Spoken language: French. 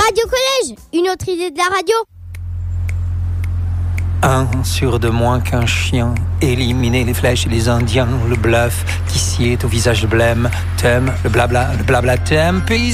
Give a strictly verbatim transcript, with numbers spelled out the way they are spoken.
Radio Collège, une autre idée de la radio. Un sur deux moins qu'un chien, éliminer les flèches et les indiens, le bluff qui sied au visage de blême, thème, le blabla, le blabla thème,